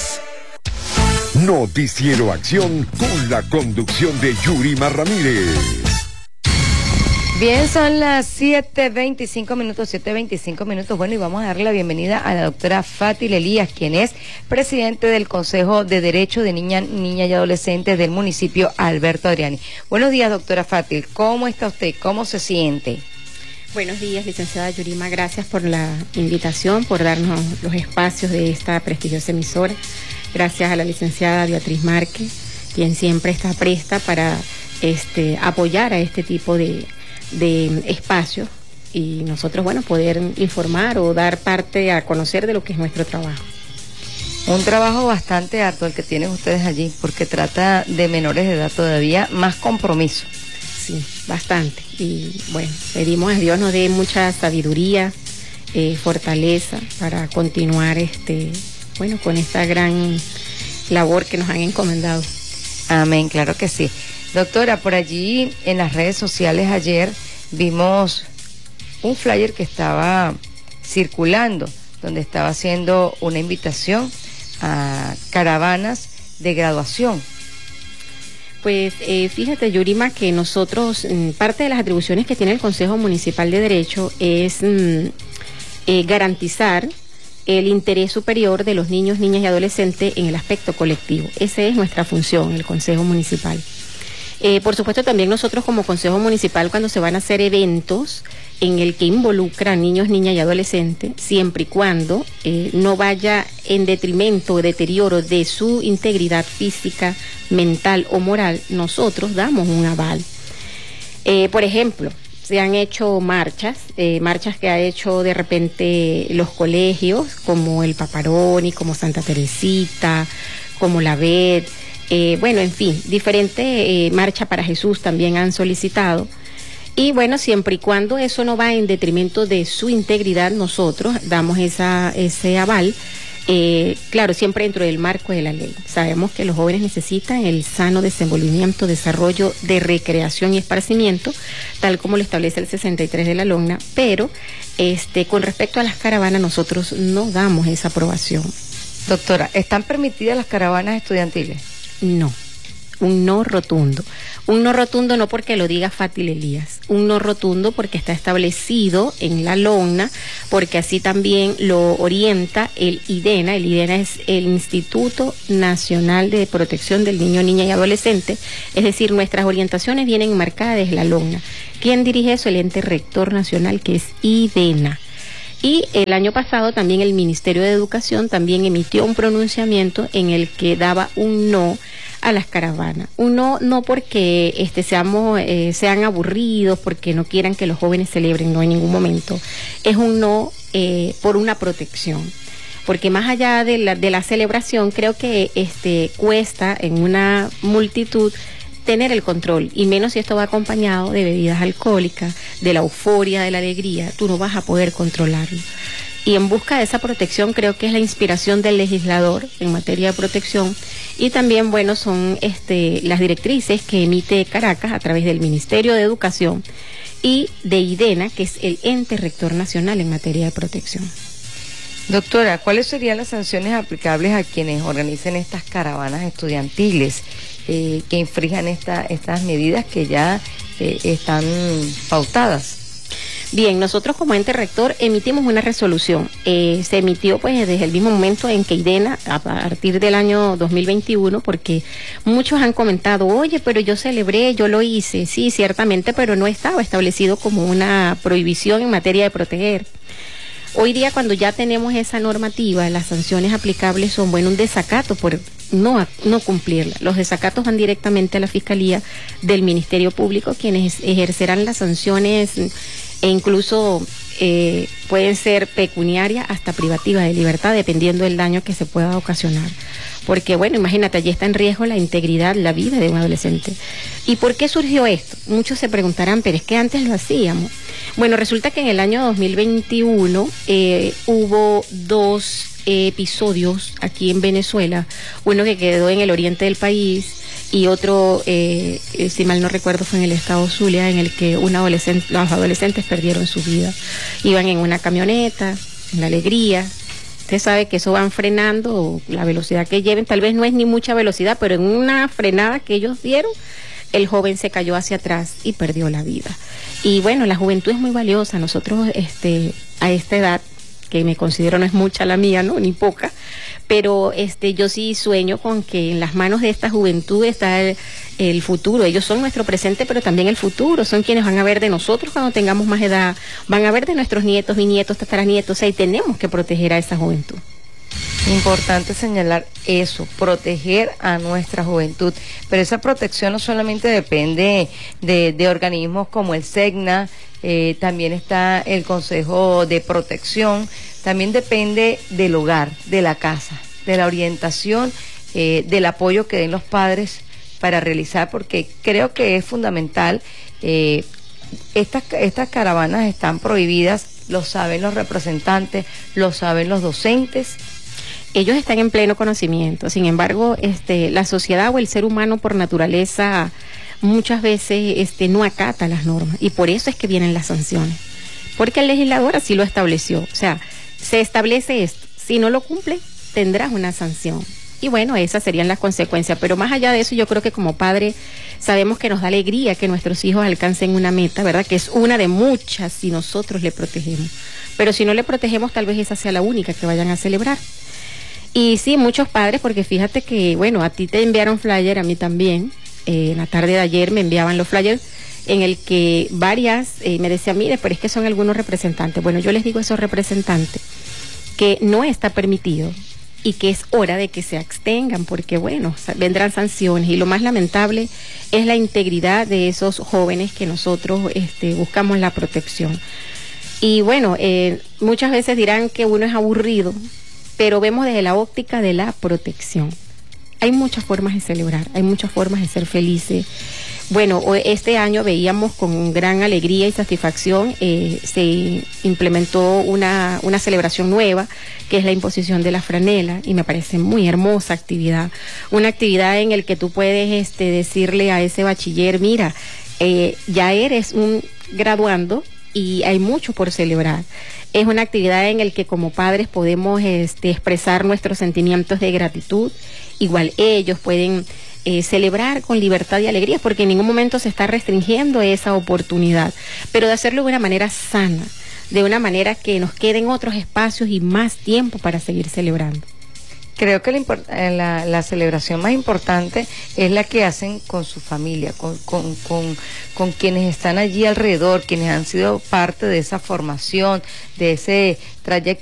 Noticiero Acción con la conducción de Yurima Ramírez. Bien, son las 7:25 minutos. Bueno, y vamos a darle la bienvenida a la doctora Fátil Elías, quien es presidente del Consejo de Derecho de Niñas y Adolescentes del municipio Alberto Adriani. Buenos días, doctora Fátil. ¿Cómo está usted? ¿Cómo se siente? Buenos días, licenciada Yurima. Gracias por la invitación, por darnos los espacios de esta prestigiosa emisora. Gracias a la licenciada Beatriz Márquez, quien siempre está presta para apoyar a este tipo de espacios y nosotros, bueno, poder informar o dar parte a conocer de lo que es nuestro trabajo. Un trabajo bastante harto el que tienen ustedes allí, porque trata de menores de edad, todavía más compromiso. Sí, bastante. Y bueno, pedimos a Dios nos dé mucha sabiduría, fortaleza para continuar con esta gran labor que nos han encomendado. Amén, claro que sí. Doctora, por allí en las redes sociales ayer vimos un flyer que estaba circulando, donde estaba haciendo una invitación a caravanas de graduación. Pues fíjate, Yurima, que nosotros, parte de las atribuciones que tiene el Consejo Municipal de Derecho es garantizar el interés superior de los niños, niñas y adolescentes en el aspecto colectivo. Esa es nuestra función, el Consejo Municipal. Por supuesto, también nosotros como Consejo Municipal, cuando se van a hacer eventos en el que involucran niños, niñas y adolescentes, siempre y cuando no vaya en detrimento o deterioro de su integridad física, mental o moral, nosotros damos un aval. Por ejemplo, se han hecho marchas que ha hecho de repente los colegios, como el Paparoni, como Santa Teresita, como la VED, en fin, diferentes marchas para Jesús también han solicitado. Y bueno, siempre y cuando eso no va en detrimento de su integridad, nosotros damos ese aval, claro, siempre dentro del marco de la ley. Sabemos que los jóvenes necesitan el sano desenvolvimiento, desarrollo de recreación y esparcimiento, tal como lo establece el 63 de la LONNA, pero con respecto a las caravanas nosotros no damos esa aprobación. Doctora, ¿están permitidas las caravanas estudiantiles? No, un no rotundo. Un no rotundo no porque lo diga Fátil Elías, un no rotundo porque está establecido en la LONNA, porque así también lo orienta el IDENA. El IDENA es el Instituto Nacional de Protección del Niño, Niña y Adolescente, es decir, nuestras orientaciones vienen marcadas desde la LONNA. ¿Quién dirige eso? El ente rector nacional, que es IDENA. Y el año pasado también el Ministerio de Educación también emitió un pronunciamiento en el que daba un no a las caravanas. Un no porque sean aburridos, porque no quieran que los jóvenes celebren, no en ningún momento. Es un no por una protección. Porque más allá de la celebración, creo que cuesta en una multitud tener el control, y menos si esto va acompañado de bebidas alcohólicas, de la euforia, de la alegría, tú no vas a poder controlarlo. Y en busca de esa protección creo que es la inspiración del legislador en materia de protección, y también, bueno, son las directrices que emite Caracas a través del Ministerio de Educación y de IDENA, que es el ente rector nacional en materia de protección. Doctora, ¿cuáles serían las sanciones aplicables a quienes organicen estas caravanas estudiantiles que infrinjan estas medidas que ya están pautadas? Bien, nosotros como ente rector emitimos una resolución. Se emitió pues desde el mismo momento en que IDENA, a partir del año 2021, porque muchos han comentado, oye, pero yo celebré, yo lo hice. Sí, ciertamente, pero no estaba establecido como una prohibición en materia de proteger. Hoy día, cuando ya tenemos esa normativa, las sanciones aplicables son, un desacato por no cumplirla. Los desacatos van directamente a la Fiscalía del Ministerio Público, quienes ejercerán las sanciones e incluso pueden ser pecuniarias hasta privativas de libertad, dependiendo del daño que se pueda ocasionar. Porque, imagínate, allí está en riesgo la integridad, la vida de un adolescente. ¿Y por qué surgió esto? Muchos se preguntarán, pero es que antes lo hacíamos. Bueno, resulta que en el año 2021 hubo dos episodios aquí en Venezuela, uno que quedó en el oriente del país y otro, si mal no recuerdo, fue en el estado Zulia, en el que los adolescentes perdieron su vida. Iban en una camioneta, en la alegría, Usted sabe que eso van frenando, la velocidad que lleven, tal vez no es ni mucha velocidad, pero en una frenada que ellos dieron, el joven se cayó hacia atrás y perdió la vida. Y bueno, la juventud es muy valiosa. Nosotros, a esta edad, que me considero no es mucha la mía, ¿no? Ni poca, pero yo sí sueño con que en las manos de esta juventud está el futuro. Ellos son nuestro presente, pero también el futuro. Son quienes van a ver de nosotros cuando tengamos más edad, van a ver de nuestros nietos, bisnietos, tataranietos, o sea, y tenemos que proteger a esa juventud. Importante señalar eso, proteger a nuestra juventud, pero esa protección no solamente depende de organismos como el SEGNA, también está el Consejo de Protección, también depende del hogar, de la casa, de la orientación, del apoyo que den los padres para realizar, porque creo que es fundamental. Estas caravanas están prohibidas, lo saben los representantes, lo saben los docentes. Ellos están en pleno conocimiento. Sin embargo, la sociedad o el ser humano por naturaleza muchas veces no acata las normas, y por eso es que vienen las sanciones, porque el legislador así lo estableció. O sea, se establece esto, si no lo cumple tendrás una sanción, y bueno, esas serían las consecuencias. Pero más allá de eso, yo creo que como padre sabemos que nos da alegría que nuestros hijos alcancen una meta, ¿verdad? Que es una de muchas si nosotros le protegemos, pero si no le protegemos tal vez esa sea la única que vayan a celebrar. Y sí, muchos padres, porque fíjate que, bueno, a ti te enviaron flyer, a mí también. En la tarde de ayer me enviaban los flyers en el que varias me decían, mire, pero es que son algunos representantes. Bueno, yo les digo a esos representantes que no está permitido y que es hora de que se abstengan, porque bueno, vendrán sanciones, y lo más lamentable es la integridad de esos jóvenes que nosotros buscamos la protección. Y bueno, muchas veces dirán que uno es aburrido, pero vemos desde la óptica de la protección. Hay muchas formas de celebrar, hay muchas formas de ser felices. Bueno, este año veíamos con gran alegría y satisfacción, se implementó una celebración nueva, que es la imposición de la franela, y me parece muy hermosa actividad. Una actividad en la que tú puedes decirle a ese bachiller, mira, ya eres un graduando y hay mucho por celebrar. Es una actividad en la que como padres podemos expresar nuestros sentimientos de gratitud. Igual ellos pueden celebrar con libertad y alegría, porque en ningún momento se está restringiendo esa oportunidad, pero de hacerlo de una manera sana, de una manera que nos queden otros espacios y más tiempo para seguir celebrando. Creo que la celebración más importante es la que hacen con su familia, con quienes están allí alrededor, quienes han sido parte de esa formación, de ese trayecto